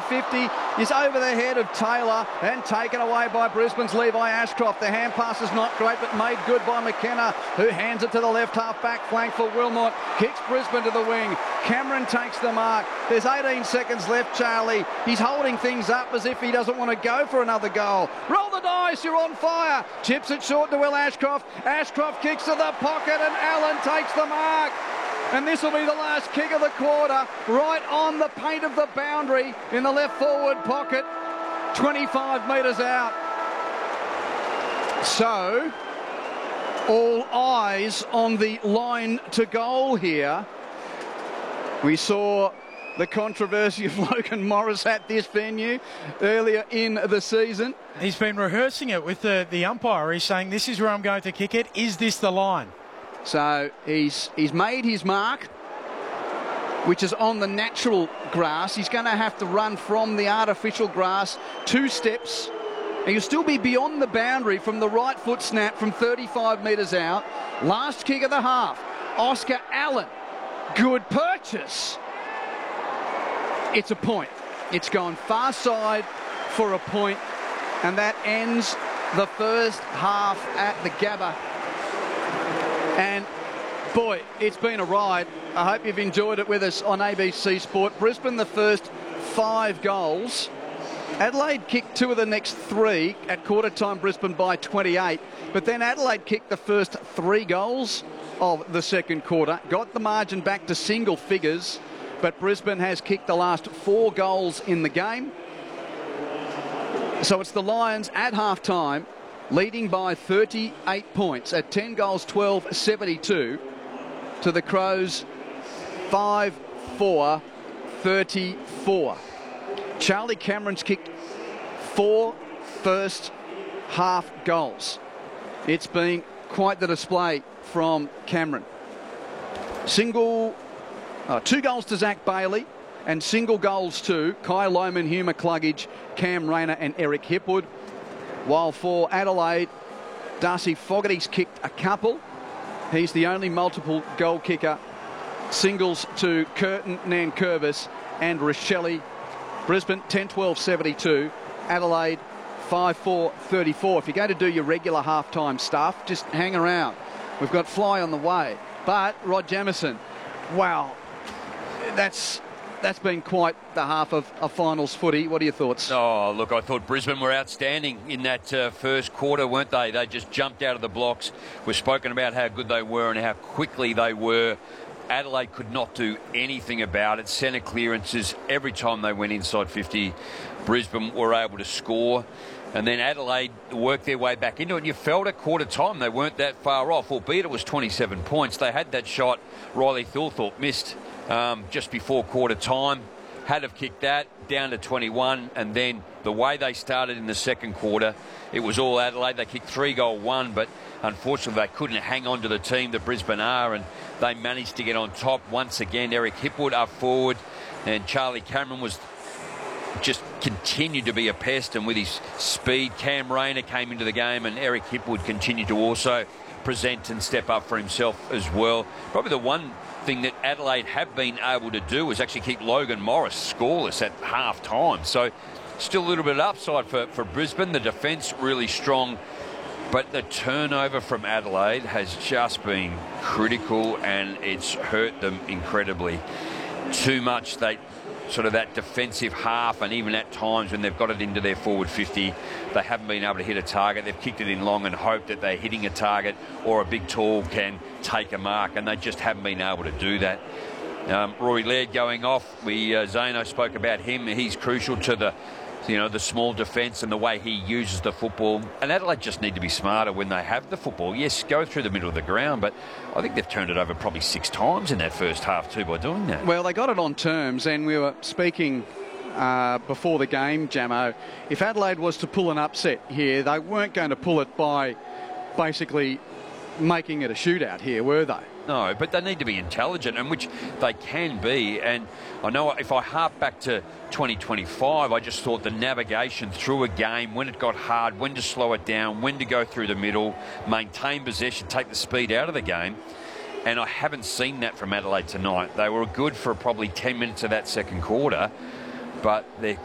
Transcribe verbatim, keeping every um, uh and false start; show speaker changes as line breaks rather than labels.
fifty is over the head of Taylor and taken away by Brisbane's Levi Ashcroft. The hand pass is not great, but made good by McKenna, who hands it to the left half back flank for Wilmot. Kicks Brisbane to the wing. Cameron takes the mark. There's eighteen seconds left, Charlie. He's holding things up as if he doesn't want to go for another goal. Roll the dice, you're on fire. Chips it short to Will Ashcroft. Ashcroft kicks to the pocket and Allen takes the mark. And this will be the last kick of the quarter, right on the paint of the boundary in the left forward pocket, twenty-five metres out. So, all eyes on the line to goal here. We saw the controversy of Logan Morris at this venue earlier in the season.
He's been rehearsing it with the, the umpire. He's saying, this is where I'm going to kick it. Is this the line?
So he's he's made his mark, which is on the natural grass. He's going to have to run from the artificial grass two steps, and he'll still be beyond the boundary from the right foot snap from thirty-five metres out. Last kick of the half, Oscar Allen. Good purchase. It's a point. It's gone far side for a point, and that ends the first half at the Gabba. And, boy, it's been a ride. I hope you've enjoyed it with us on A B C Sport. Brisbane, the first five goals. Adelaide kicked two of the next three. At quarter time, Brisbane by twenty-eight. But then Adelaide kicked the first three goals of the second quarter. Got the margin back to single figures. But Brisbane has kicked the last four goals in the game. So it's the Lions at half-time, leading by thirty-eight points at ten goals, twelve seventy-two, to the Crows five four thirty-four. Charlie Cameron's kicked four first half goals. It's been quite the display from Cameron. Single, uh, two goals to Zach Bailey, and single goals to Kai Lohmann, Hugh McCluggage, Cam Rayner and Eric Hipwood. While for Adelaide, Darcy Fogarty's kicked a couple. He's the only multiple goal kicker. Singles to Curtin, Nankervis and Rochelle. Brisbane ten twelve seventy-two. Adelaide five four thirty-four. If you're going to do your regular halftime stuff, just hang around. We've got Fly on the way. But Rod Jamieson, wow, that's... That's been quite the half of a finals footy. What are your thoughts?
Oh, look, I thought Brisbane were outstanding in that uh, first quarter, weren't they? They just jumped out of the blocks. We've spoken about how good they were and how quickly they were. Adelaide could not do anything about it. Centre clearances every time they went inside fifty. Brisbane were able to score. And then Adelaide worked their way back into it. And you felt at quarter time they weren't that far off, albeit it was twenty-seven points. They had that shot Riley Thorthorpe missed Um, just before quarter time. Had have kicked that down to twenty-one, and then the way they started in the second quarter, it was all Adelaide. They kicked three goal one, but unfortunately they couldn't hang on to the team that Brisbane are, and they managed to get on top once again. Eric Hipwood up forward, and Charlie Cameron was just continued to be a pest, and with his speed, Cam Rayner came into the game, and Eric Hipwood continued to also present and step up for himself as well. Probably the one thing that Adelaide have been able to do is actually keep Logan Morris scoreless at half time. So still a little bit of upside for, for Brisbane. The defence really strong, but the turnover from Adelaide has just been critical, and it's hurt them incredibly. Too much, they sort of that defensive half, and even at times when they've got it into their forward fifty, they haven't been able to hit a target. They've kicked it in long and hoped that they're hitting a target or a big tall can take a mark, and they just haven't been able to do that. Um, Rory Laird going off. We uh, Zano spoke about him. He's crucial to the you know, the small defence and the way he uses the football. And Adelaide just need to be smarter when they have the football. Yes, go through the middle of the ground, but I think they've turned it over probably six times in that first half too by doing that.
Well, they got it on terms, and we were speaking uh, before the game, Jamo. If Adelaide was to pull an upset here, they weren't going to pull it by basically making it a shootout here, were they?
No, but they need to be intelligent, and which they can be. And I know if I hark back to twenty twenty-five, I just thought the navigation through a game, when it got hard, when to slow it down, when to go through the middle, maintain possession, take the speed out of the game. And I haven't seen that from Adelaide tonight. They were good for probably ten minutes of that second quarter, but they're